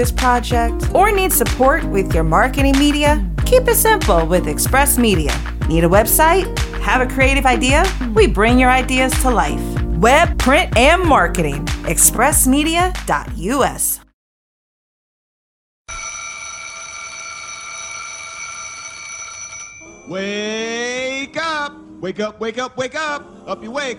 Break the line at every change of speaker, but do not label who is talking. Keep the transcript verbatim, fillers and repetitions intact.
this project, or need support with your marketing media? Keep it simple with Express Media. Need a website? Have a creative idea? We bring your ideas to life. Web, print, and marketing. express media dot u s.
Wake up! Wake up, wake up, wake up! Up you wake!